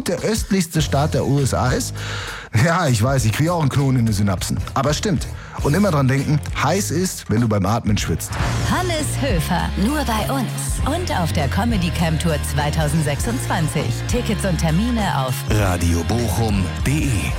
der östlichste Staat der USA ist? Ja, ich weiß, ich kriege auch einen Knoten in den Synapsen. Aber stimmt. Und immer dran denken, heiß ist, wenn du beim Atmen schwitzt. Hannes Höfer, nur bei uns. Und auf der Comedy Camp Tour 2026. Tickets und Termine auf radiobochum.de